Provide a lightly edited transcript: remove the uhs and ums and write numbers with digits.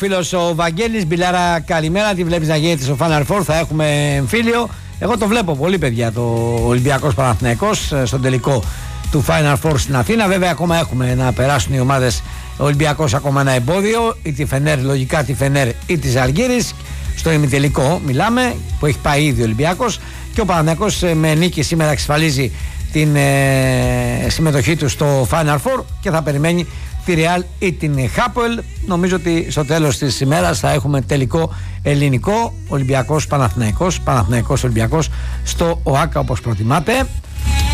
Φίλος ο Βαγγέλης, Μπιλάρα, καλημέρα. Τι βλέπεις να γίνεται στο Final Four? Θα έχουμε εμφύλιο. Εγώ το βλέπω πολύ, παιδιά, το Ολυμπιακός Παναθηναϊκός στον τελικό του Final Four στην Αθήνα. Βέβαια, ακόμα έχουμε να περάσουν οι ομάδες. Ο Ολυμπιακός ακόμα ένα εμπόδιο, ή τη Φενέρ, λογικά τη Φενέρ ή τη Ζαλγκίρις. Στο ημιτελικό μιλάμε, που έχει πάει ήδη ο Ολυμπιακός. Και ο Παναθηναϊκός με νίκη σήμερα εξασφαλίζει την συμμετοχή του στο Final Four και θα περιμένει τη Real ή την Χάπολ. Νομίζω ότι στο τέλος της ημέρας θα έχουμε τελικό ελληνικό, Ολυμπιακός Παναθηναϊκός, Παναθηναϊκός Ολυμπιακός στο ΟΑΚΑ, όπως προτιμάτε.